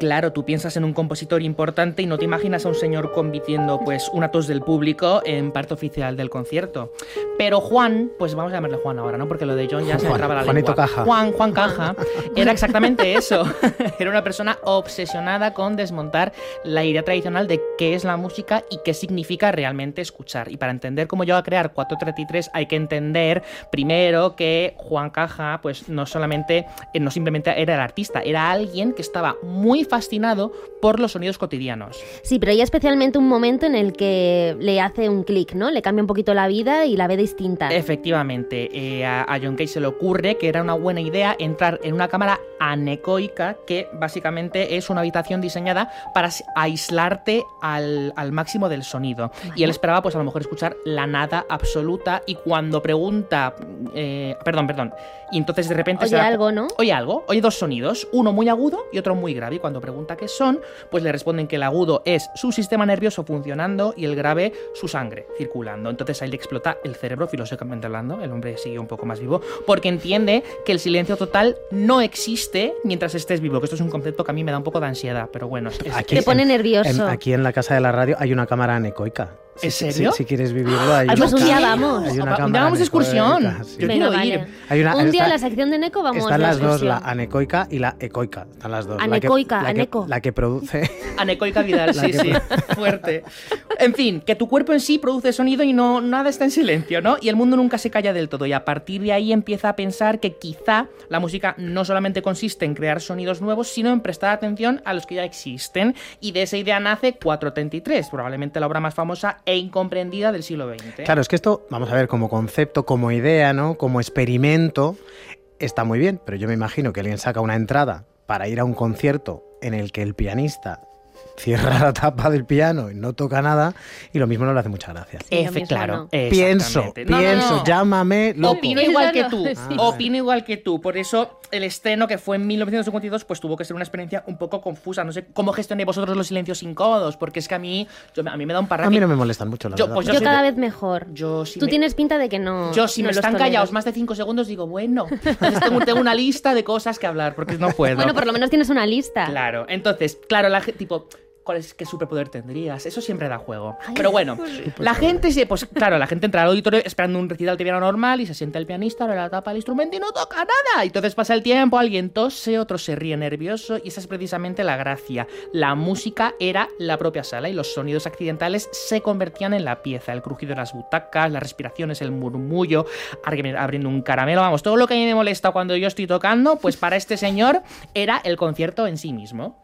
claro, tú piensas en un compositor importante y no te imaginas a un señor convirtiendo pues una tos del público en parte oficial del concierto. Pero Juan, pues vamos a llamarle Juan ahora, ¿no? Porque lo de John ya se me traba la lengua. Juanito Caja. Juan Caja era exactamente eso. Era una persona obsesionada con desmontar la idea tradicional de qué es la música y qué significa realmente escuchar. Y para entender cómo llegó a crear 433 hay que entender primero que Juan Caja pues no simplemente era el artista, era alguien que estaba muy fascinado por los sonidos cotidianos. Sí, pero hay especialmente un momento en el que le hace un clic, ¿no? Le cambia un poquito la vida y la ve distinta. Efectivamente, a John Cage se le ocurre que era una buena idea entrar en una cámara anecoica, que básicamente es una habitación diseñada para aislarte al máximo del sonido. Vale. Y él esperaba pues a lo mejor escuchar la nada absoluta, y cuando pregunta... Perdón. Y entonces de repente... Oye algo, ¿no? Oye dos sonidos, uno muy agudo y otro muy grave. Y cuando pregunta qué son, pues le responden que el agudo es su sistema nervioso funcionando y el grave su sangre circulando. Entonces ahí le explota el cerebro, filosóficamente hablando. El hombre sigue un poco más vivo porque entiende que el silencio total no existe mientras estés vivo, que esto es un concepto que a mí me da un poco de ansiedad, pero bueno. Te pone nervioso. Aquí en la casa de la radio hay una cámara anecoica. ¿En serio? Si quieres vivirlo, hay pues un día vamos. Hay una un día vamos de excursión. Sí. Yo quiero ir. Un día a la sección de Neco vamos. Están las dos, la anecoica y la ecoica. Están las dos. Aneco. La que produce... Anecoica Vidal, sí. Fuerte. En fin, que tu cuerpo en sí produce sonido y no nada está en silencio, ¿no? Y el mundo nunca se calla del todo. Y a partir de ahí empieza a pensar que quizá la música no solamente consiste en crear sonidos nuevos, sino en prestar atención a los que ya existen. Y de esa idea nace 433, probablemente la obra más famosa e incomprendida del siglo XX. Claro, es que esto, vamos a ver, como concepto, como idea, ¿no? Como experimento, está muy bien, pero yo me imagino que alguien saca una entrada para ir a un concierto en el que el pianista cierra la tapa del piano y no toca nada, y lo mismo no le hace mucha gracia. Claro. Pienso, llámame loco. Opino igual que tú. Por eso el estreno, que fue en 1952, pues tuvo que ser una experiencia un poco confusa. No sé cómo gestionáis vosotros los silencios incómodos, porque es que a mí me da un parraque. A mí no me molestan mucho, la verdad. Pues yo cada vez mejor. Tú tienes pinta de que no. Yo, si me están callados más de 5 segundos, digo, bueno, entonces tengo una lista de cosas que hablar, porque no puedo. Bueno, por lo menos tienes una lista. Claro, entonces, claro, la gente, tipo... ¿Qué superpoder tendrías? Eso siempre da juego. Pero bueno, la gente entra al auditorio esperando un recital de piano normal y se sienta el pianista, abre la tapa del instrumento y no toca nada. Y entonces pasa el tiempo, alguien tose, otro se ríe nervioso, y esa es precisamente la gracia. La música era la propia sala y los sonidos accidentales se convertían en la pieza. El crujido de las butacas, las respiraciones, el murmullo, abriendo un caramelo, vamos, todo lo que a mí me molesta cuando yo estoy tocando, pues para este señor era el concierto en sí mismo.